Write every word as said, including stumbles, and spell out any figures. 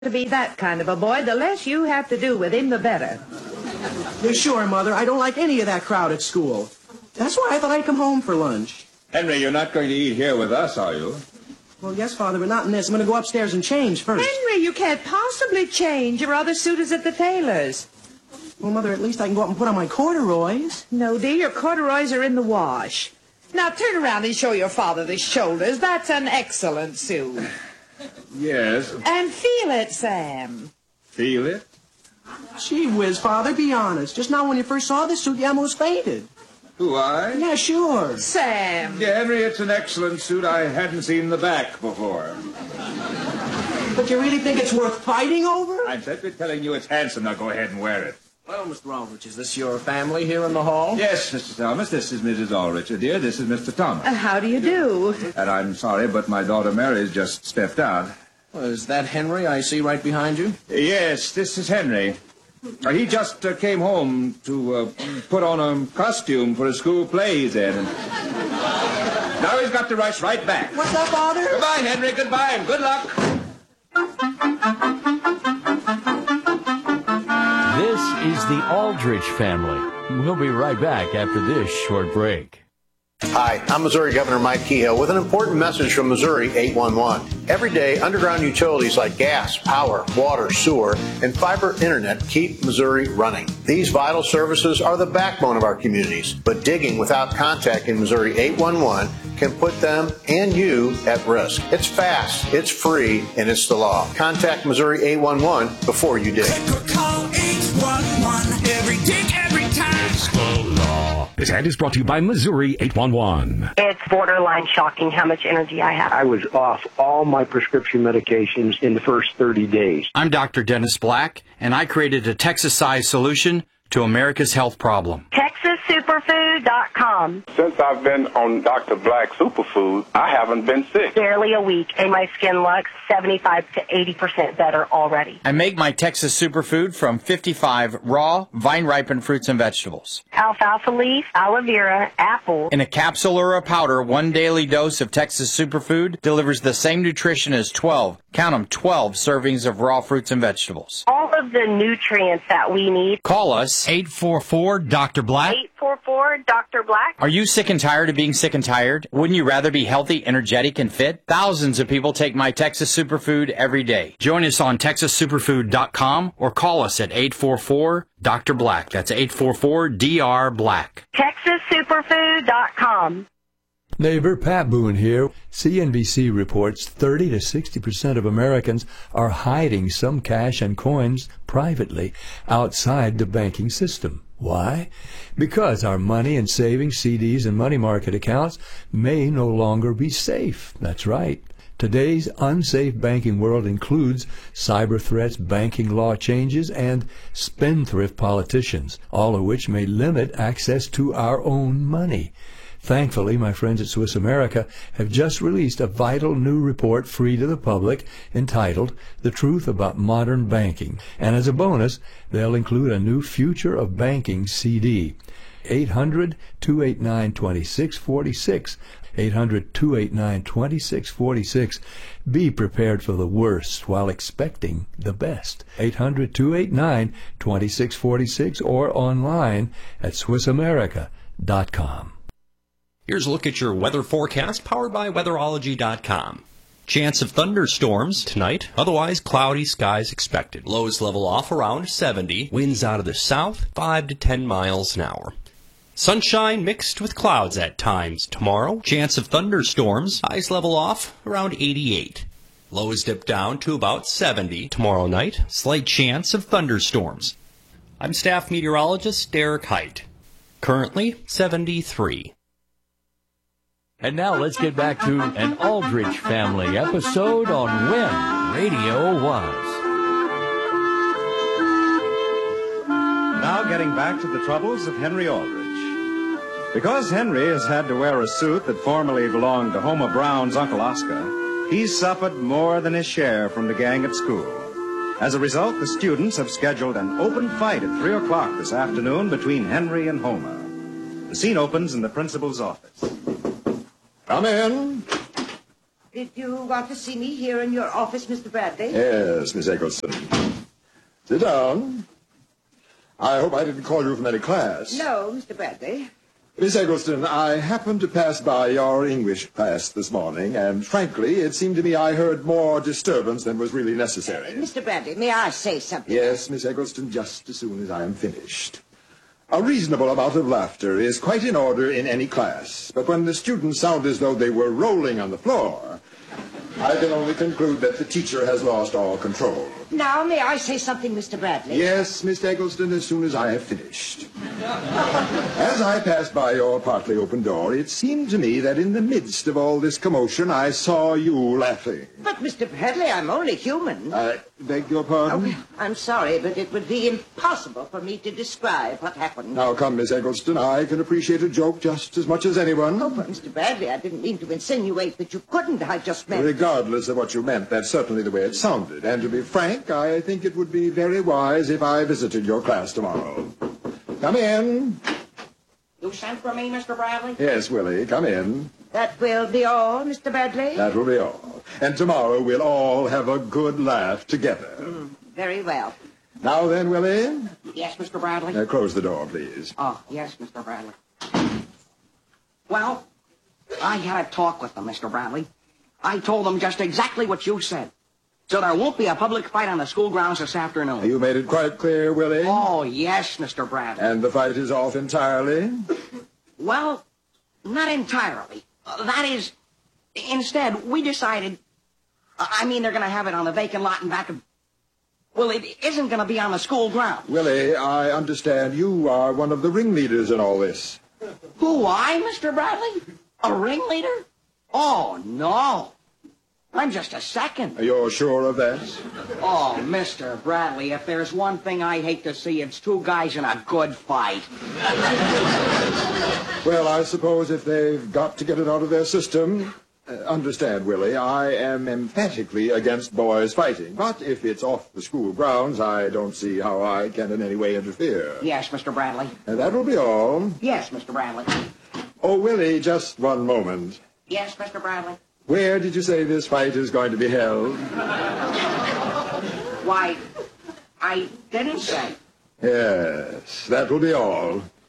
to be that kind of a boy. The less you have to do with him, the better. You're sure, Mother? I don't like any of that crowd at school. That's why I thought I'd come home for lunch. Henry, you're not going to eat here with us, are you? Well, yes, Father, but not in this. I'm going to go upstairs and change first. Henry, you can't possibly change. Your other suit is at the tailor's. Well, Mother, at least I can go up and put on my corduroys. No, dear, your corduroys are in the wash. Now turn around and show your father the shoulders. That's an excellent suit. Yes. And feel it, Sam. Feel it? Gee whiz, Father, be honest. Just now when you first saw this suit, you almost fainted. Who, I? Yeah, sure. Sam. Yeah, Henry, it's an excellent suit. I hadn't seen the back before. But you really think it's worth fighting over? I'm simply telling you it's handsome. Now go ahead and wear it. Well, Mister Aldrich, is this your family here in the hall? Yes, Mister Thomas, this is Missus Aldrich, dear. This is Mister Thomas. Uh, how do you do? And I'm sorry, but my daughter Mary's just stepped out. Well, is that Henry I see right behind you? Yes, this is Henry. Uh, he just uh, came home to uh, put on a costume for a school play he's in. And now he's got to rush right back. What's that, Father? Goodbye, Henry. Goodbye, and good luck. This is the Aldrich family. We'll be right back after this short break. Hi, I'm Missouri Governor Mike Kehoe with an important message from Missouri eight one one. Every day, underground utilities like gas, power, water, sewer, and fiber internet keep Missouri running. These vital services are the backbone of our communities, but digging without contacting Missouri eight one one can put them and you at risk. It's fast, it's free, and it's the law. Contact Missouri eight one one before you dig. Call eight one one every dig, every time. It's the law. This ad is brought to you by Missouri eight one one. It's borderline shocking how much energy I have. I was off all my prescription medications in the first thirty days. I'm Doctor Dennis Black, and I created a Texas-sized solution to America's health problem. Texas Superfood dot com. Since I've been on Doctor Black Superfood, I haven't been sick. Barely a week, and my skin looks seventy-five to eighty percent better already. I make my Texas Superfood from fifty-five raw, vine-ripened fruits and vegetables. Alfalfa leaf, aloe vera, apple. In a capsule or a powder, one daily dose of Texas Superfood delivers the same nutrition as twelve, count them, twelve servings of raw fruits and vegetables. All of the nutrients that we need. Call us, eight four four, Doctor Black. eight four four, Doctor Black. Are you sick and tired of being sick and tired? Wouldn't you rather be healthy, energetic, and fit? Thousands of people take my Texas Superfood every day. Join us on Texas Superfood dot com or call us at eight four four, Doctor Black. That's eight four four, D R Black. Texas Superfood dot com. Neighbor Pat Boone here. C N B C reports thirty to sixty percent of Americans are hiding some cash and coins privately outside the banking system. Why? Because our money and savings, C Ds, and money market accounts may no longer be safe. That's right. Today's unsafe banking world includes cyber threats, banking law changes, and spendthrift politicians, all of which may limit access to our own money. Thankfully, my friends at Swiss America have just released a vital new report free to the public entitled The Truth About Modern Banking. And as a bonus, they'll include a new Future of Banking C D. eight hundred, two eight nine, two six four six. eight hundred, two eight nine, two six four six. Be prepared for the worst while expecting the best. eight hundred, two eight nine, two six four six or online at Swiss America dot com. Here's a look at your weather forecast powered by weatherology dot com. Chance of thunderstorms tonight, otherwise cloudy skies expected. Lows level off around seventy. Winds out of the south, five to ten miles an hour. Sunshine mixed with clouds at times tomorrow. Chance of thunderstorms, highs level off around eighty-eight. Lows dip down to about seventy. Tomorrow night, slight chance of thunderstorms. I'm staff meteorologist Derek Height. Currently seventy-three. And now let's get back to an Aldrich family episode on when radio was. Now getting back to the troubles of Henry Aldrich. Because Henry has had to wear a suit that formerly belonged to Homer Brown's Uncle Oscar, he's suffered more than his share from the gang at school. As a result, the students have scheduled an open fight at three o'clock this afternoon between Henry and Homer. The scene opens in the principal's office. Come in. Did you want to see me here in your office, Mister Bradley? Yes, Miss Eggleston. Sit down. I hope I didn't call you from any class. No, Mister Bradley. Miss Eggleston, I happened to pass by your English class this morning, and frankly, it seemed to me I heard more disturbance than was really necessary. Uh, Mister Bradley, may I say something? Yes, Miss Eggleston, just as soon as I am finished. A reasonable amount of laughter is quite in order in any class, but when the students sound as though they were rolling on the floor, I can only conclude that the teacher has lost all control. Now, may I say something, Mister Bradley? Yes, Miss Eggleston, as soon as I have finished. As I passed by your partly open door, it seemed to me that in the midst of all this commotion, I saw you laughing. But, Mister Bradley, I'm only human. I beg your pardon? Oh, I'm sorry, but it would be impossible for me to describe what happened. Now, come, Miss Eggleston, I can appreciate a joke just as much as anyone. Oh, but, Mister Bradley, I didn't mean to insinuate that you couldn't. I just meant... Regardless of what you meant, that's certainly the way it sounded. And to be frank, I think it would be very wise if I visited your class tomorrow. Come in. You sent for me, Mister Bradley? Yes, Willie, come in. That will be all, Mister Bradley? That will be all. And tomorrow we'll all have a good laugh together. Mm, very well. Now then, Willie. Yes, Mister Bradley? Uh, close the door, please. Oh, yes, Mister Bradley. Well, I had a talk with them, Mister Bradley. I told them just exactly what you said. So there won't be a public fight on the school grounds this afternoon. You made it quite clear, Willie? Oh, yes, Mister Bradley. And the fight is off entirely? Well, not entirely. Uh, that is, instead, we decided... Uh, I mean, they're going to have it on the vacant lot in back of... Well, it isn't going to be on the school ground. Willie, I understand you are one of the ringleaders in all this. Who, I, Mister Bradley? A ringleader? Oh, no. I'm just a second. You're sure of that? Oh, Mister Bradley, if there's one thing I hate to see, it's two guys in a good fight. Well, I suppose if they've got to get it out of their system... Uh, understand, Willie, I am emphatically against boys fighting. But if it's off the school grounds, I don't see how I can in any way interfere. Yes, Mister Bradley. And that will be all. Yes, Mister Bradley. Oh, Willie, just one moment. Yes, Mister Bradley. Where did you say this fight is going to be held? Why, I didn't say. Yes, that will be all.